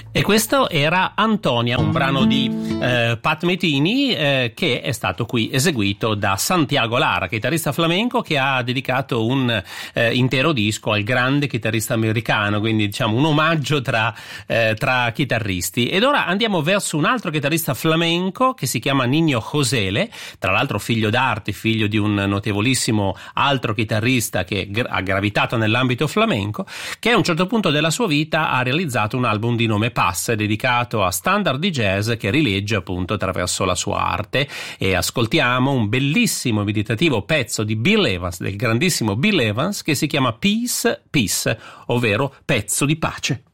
E questo era Antonia, un brano di Pat Metheny che è stato qui eseguito da Santiago Lara, chitarrista flamenco che ha dedicato un intero disco al grande chitarrista americano, quindi diciamo un omaggio tra chitarristi. Ed ora andiamo verso un altro chitarrista flamenco che si chiama Nino Josele, tra l'altro figlio d'arte, figlio di un notevolissimo altro chitarrista che ha gravitato nell'ambito flamenco, che a un certo punto della sua vita ha realizzato un album di nome Pass, dedicato a standard di jazz che rilegge appunto attraverso la sua arte, e ascoltiamo un bellissimo meditativo pezzo di Bill Evans, del grandissimo Bill Evans, che si chiama Peace, Peace, ovvero pezzo di pace.